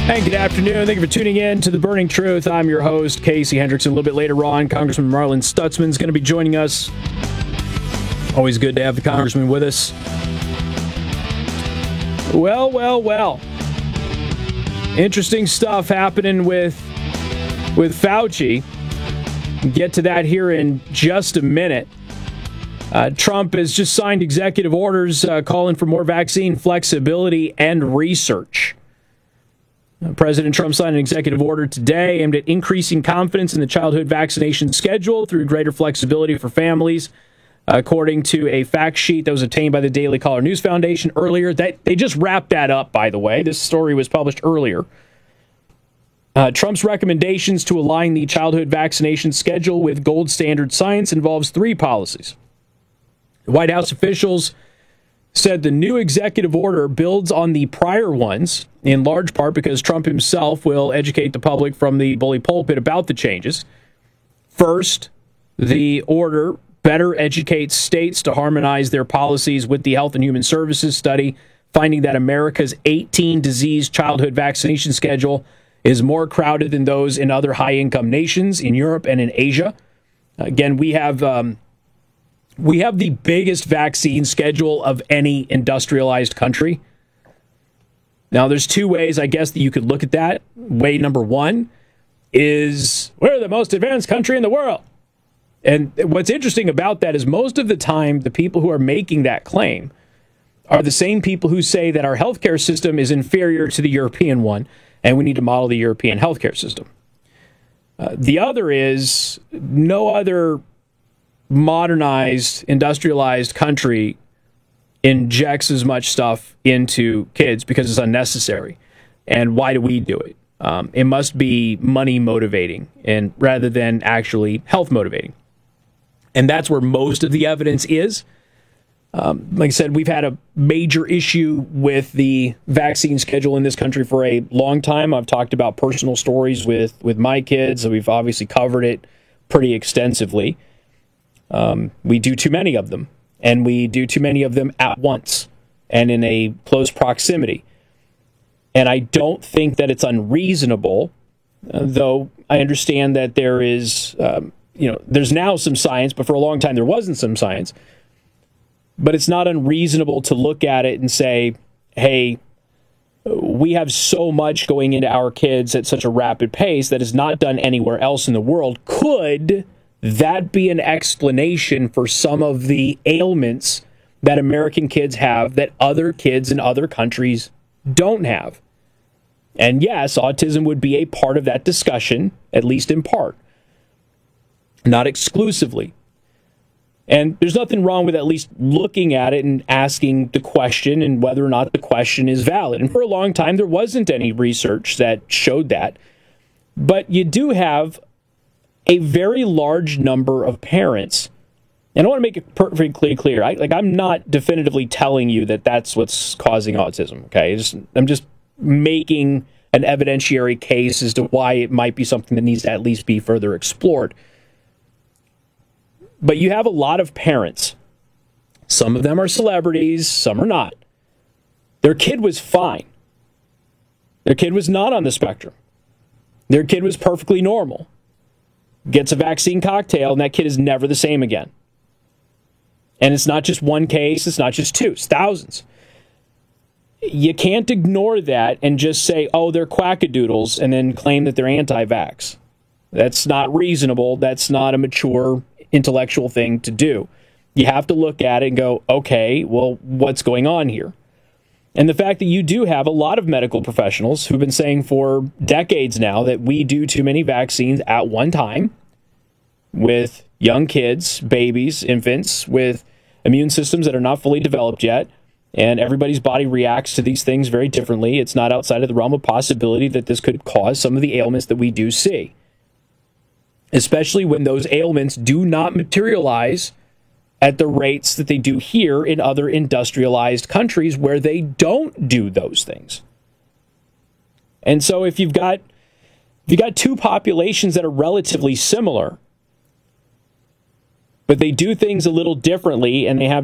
Hey, good afternoon. Thank you for tuning in to The Burning Truth. I'm your host, Casey Hendrickson. A little bit later on, Congressman Marlin Stutzman is going to be joining us. Always good to have the Congressman with us. Well. Interesting stuff happening with Fauci. Get to that here in just a minute. Trump has just signed executive orders calling for more vaccine flexibility and research. President Trump signed an executive order today aimed at increasing confidence in the childhood vaccination schedule through greater flexibility for families. According to a fact sheet that was obtained by the Daily Caller News Foundation earlier, they just wrapped that up, by the way. This story was published earlier. Trump's recommendations to align the childhood vaccination schedule with gold standard science involves three policies. The White House officials said the new executive order builds on the prior ones, in large part because Trump himself will educate the public from the bully pulpit about the changes. First, the order better educates states to harmonize their policies with the Health and Human Services study, finding that America's 18-disease childhood vaccination schedule is more crowded than those in other high-income nations in Europe and in Asia. Again, we have the biggest vaccine schedule of any industrialized country. Now, there's two ways, I guess, that you could look at that. Way number one is we're the most advanced country in the world. And what's interesting about that is most of the time, the people who are making that claim are the same people who say that our healthcare system is inferior to the European one, and we need to model the European healthcare system. The other is no other modernized, industrialized country injects as much stuff into kids because it's unnecessary. And why do we do it? It must be money motivating and rather than actually health motivating. And that's where most of the evidence is. Like I said, we've had a major issue with the vaccine schedule in this country for a long time. I've talked about personal stories with my kids. We've obviously covered it pretty extensively. We do too many of them, and we do too many of them at once and in a close proximity. And I don't think that it's unreasonable, though I understand that there is, there's now some science, but for a long time there wasn't some science. But it's not unreasonable to look at it and say, hey, we have so much going into our kids at such a rapid pace that is not done anywhere else in the world. Could that be an explanation for some of the ailments that American kids have that other kids in other countries don't have? And yes, autism would be a part of that discussion, at least in part. Not exclusively. And there's nothing wrong with at least looking at it and asking the question and whether or not the question is valid. And for a long time, there wasn't any research that showed that. But you do have a very large number of parents, and I want to make it perfectly clear. I'm not definitively telling you that that's what's causing autism, okay? I'm just making an evidentiary case as to why it might be something that needs to at least be further explored. But you have a lot of parents. Some of them are celebrities, some are not. Their kid was fine. Their kid was not on the spectrum. Their kid was perfectly normal. Gets a vaccine cocktail, and that kid is never the same again. And it's not just one case, it's not just two, it's thousands. You can't ignore that and just say, oh, they're quackadoodles, and then claim that they're anti-vax. That's not reasonable. That's not a mature intellectual thing to do. You have to look at it and go, okay, well, what's going on here? And the fact that you do have a lot of medical professionals who've been saying for decades now that we do too many vaccines at one time with young kids, babies, infants, with immune systems that are not fully developed yet, and everybody's body reacts to these things very differently. It's not outside of the realm of possibility that this could cause some of the ailments that we do see, especially when those ailments do not materialize at the rates that they do here in other industrialized countries where they don't do those things. And so if you've got two populations that are relatively similar, but they do things a little differently and they have